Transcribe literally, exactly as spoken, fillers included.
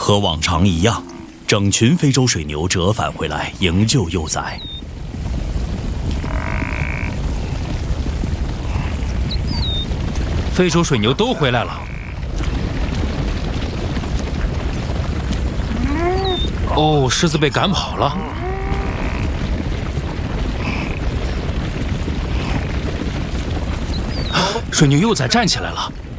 和往常一样，整群非洲水牛折返回来营救幼崽。 非洲水牛都回来了。哦，狮子被赶跑了。水牛幼崽站起来了。